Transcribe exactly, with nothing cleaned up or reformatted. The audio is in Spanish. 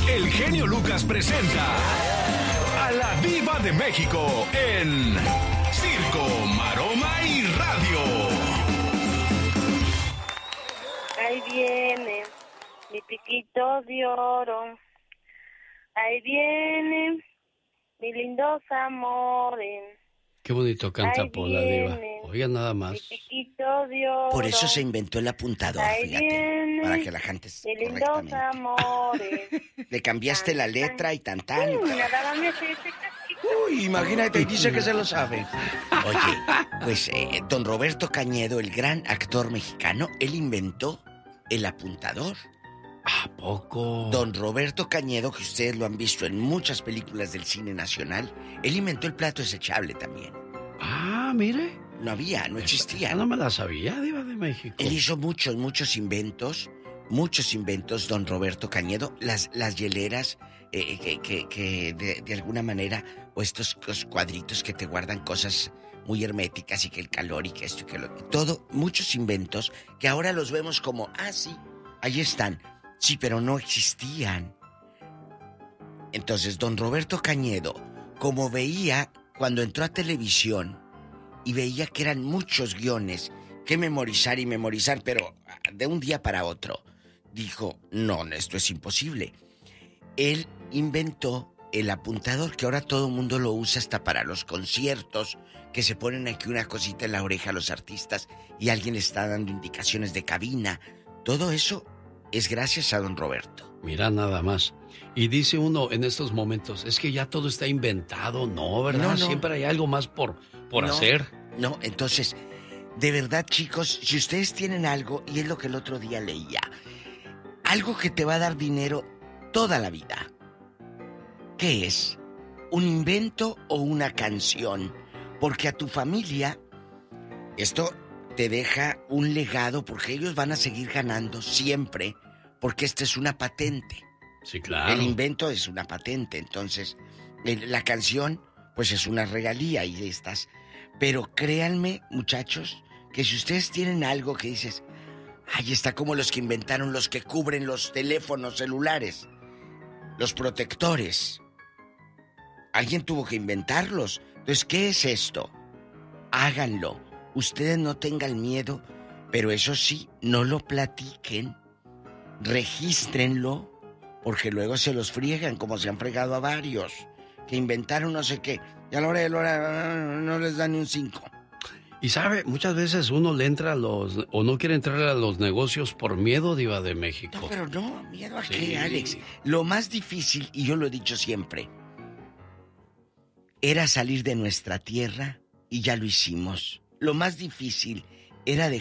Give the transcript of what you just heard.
el genio Lucas presenta a la Diva de México en Circo, Maroma y Radio. Ahí viene mi piquito de oro, ahí viene mi lindos amores. Qué bonito canta Ahí Pola, Diva. viene Oiga, nada más. mi piquito de oro. Por eso se inventó el apuntador, Ahí fíjate. viene Para que la cantes mi lindos correctamente. amores. Le cambiaste la letra y tan tan. Uy, nada más me hace ese cachito. Uy, imagínate, y dice que se lo sabe. Oye, pues eh, don Roberto Cañedo, el gran actor mexicano, él inventó el apuntador. ¿A poco? Don Roberto Cañedo, que ustedes lo han visto en muchas películas del cine nacional, él inventó el plato desechable también. Ah, mire. No había, no existía. Esa no me la sabía, Diva de México. Él hizo muchos, muchos inventos, muchos inventos, don Roberto Cañedo. Las, las hieleras, eh, que, que, que de, de alguna manera, o estos, estos cuadritos que te guardan cosas muy herméticas y que el calor y que esto y que lo... Todo, muchos inventos que ahora los vemos como, ah, sí, ahí están. Sí, pero no existían. Entonces, don Roberto Cañedo, como veía cuando entró a televisión y veía que eran muchos guiones que memorizar y memorizar, pero de un día para otro, dijo, no, esto es imposible. Él inventó el apuntador, que ahora todo el mundo lo usa hasta para los conciertos, que se ponen aquí una cosita en la oreja a los artistas y alguien está dando indicaciones de cabina. Todo eso es gracias a don Roberto. Mira nada más. Y dice uno en estos momentos, es que ya todo está inventado, ¿no? ¿Verdad? No, no. Siempre hay algo más por, por no, hacer. No, entonces, de verdad, chicos, si ustedes tienen algo, y es lo que el otro día leía, algo que te va a dar dinero toda la vida, ¿qué es? ¿Un invento o una canción? Porque a tu familia, esto te deja un legado, porque ellos van a seguir ganando siempre, porque esta es una patente. Sí, claro. El invento es una patente, entonces el, la canción pues es una regalía y estas. Pero créanme, muchachos, que si ustedes tienen algo que dices, ahí está, como los que inventaron los que cubren los teléfonos celulares, los protectores. Alguien tuvo que inventarlos. Entonces, ¿qué es esto? Háganlo. Ustedes no tengan miedo, pero eso sí, no lo platiquen. Regístrenlo, porque luego se los friegan, como se han fregado a varios, que inventaron no sé qué, y a la hora de la hora no les dan ni un cinco. Y sabe, muchas veces uno le entra a los, o no quiere entrar a los negocios por miedo, Diva de México. No, pero no, miedo a Sí. qué, Alex. Lo más difícil, y yo lo he dicho siempre, era salir de nuestra tierra, y ya lo hicimos. Lo más difícil era dejar